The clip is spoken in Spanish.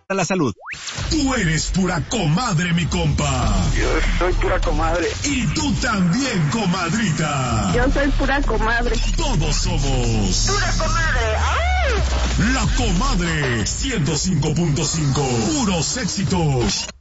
la salud. Tú eres pura comadre, mi compa. Yo soy pura comadre. Y tú también, comadrita. Yo soy pura comadre. Todos somos pura comadre. ¡Ay! La Comadre 105.5. Puros éxitos.